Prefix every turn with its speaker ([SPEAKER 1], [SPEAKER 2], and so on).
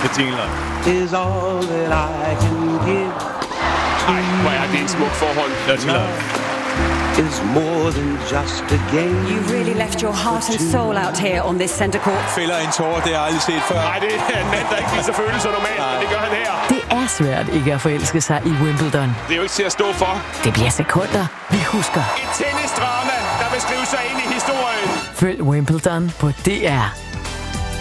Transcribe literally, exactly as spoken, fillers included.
[SPEAKER 1] thirteen love.
[SPEAKER 2] Is all that I can give.
[SPEAKER 3] Ej, hvor er det en smuk forhold.
[SPEAKER 1] Dirty love.
[SPEAKER 2] Is more than just a game.
[SPEAKER 4] You really left your heart and soul out here on this center court.
[SPEAKER 5] Fælder en tårer, det har jeg aldrig set før.
[SPEAKER 3] Nej, det er en mand, der ikke viser følelser normalt, men det gør han her.
[SPEAKER 6] Det er svært ikke at forelske sig i Wimbledon.
[SPEAKER 3] Det er jo ikke til at stå for.
[SPEAKER 6] Det bliver sekunder, vi husker.
[SPEAKER 3] Et tennisdrama, der vil skrive sig ind i historien.
[SPEAKER 6] Følg Wimbledon på D R.